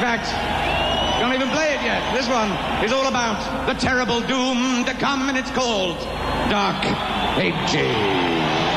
fact, don't even play it yet. This one is all about the terrible doom to come, and it's called Dark Ages.